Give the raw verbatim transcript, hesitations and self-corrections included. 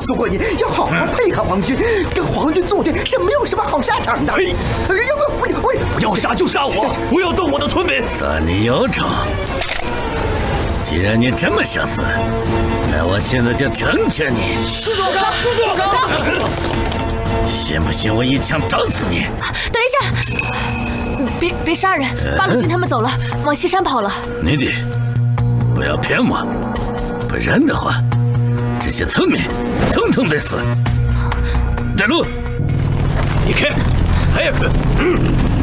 诉过你，要好好配合皇军，跟皇军作对是没有什么好下场的。哎，我我我要杀就杀我，不要动我的村民。 算你有种！既然你这么想死，那我现在就成全你。 住手！住手！ 信不信我一枪打死你？ 等一下，别别杀人！八路军他们走了，往西山跑了。 你的，不要骗我，不然的话，这些村民统统得死。带路！ 你看，早く。嗯。